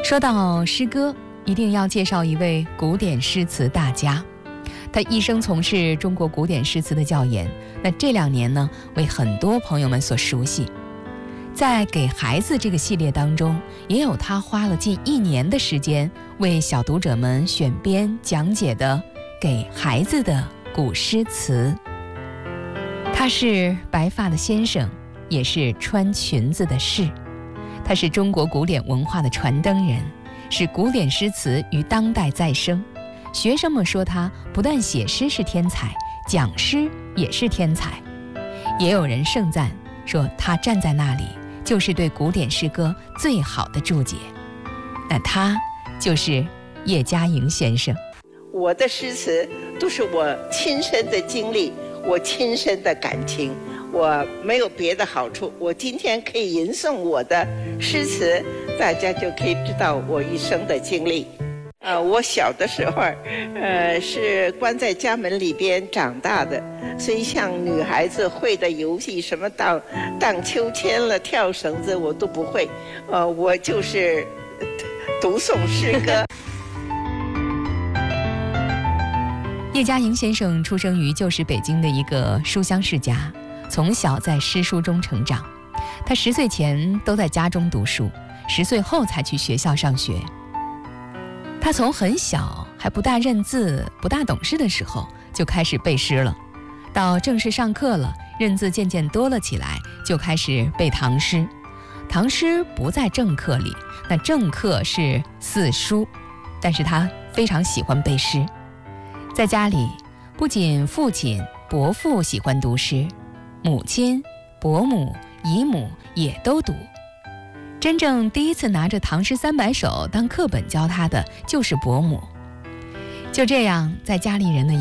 说到诗歌，一定要介绍一位古典诗词大家。他一生从事中国古典诗词的教研，那这2年呢，为很多朋友们所熟悉。在给孩子这个系列当中，也有他花了近1年的时间为小读者们选编讲解的给孩子的古诗词。他是白发的先生，也是穿裙子的士。他是中国古典文化的传灯人，使古典诗词于当代再生。学生们说他不但写诗是天才，讲诗也是天才。也有人盛赞说他站在那里就是对古典诗歌最好的注解。那他就是叶嘉莹先生。 我的诗词都是我亲身的经历，我亲身的感情，我没有别的好处。我今天可以吟诵我的诗词，大家就可以知道我一生的经历。我小的时候，是关在家门里边长大的，所以像女孩子会的游戏，什么荡秋千了、跳绳子，我都不会。我就是读诵诗歌。 叶嘉莹先生出生于旧时北京的一个书香世家，从小在诗书中成长。他10岁前都在家中读书，10岁后才去学校上学。他从很小还不大认字、不大懂事的时候就开始背诗了，到正式上课了，认字渐渐多了起来，就开始背唐诗。唐诗不在正课里，那正课是四书，但是他非常喜欢背诗。在家里，不仅父亲、伯父喜欢读诗，母亲、伯母、姨母也都读。真正第一次拿着《唐诗300首》当课本教他的就是伯母。就这样，在家里人的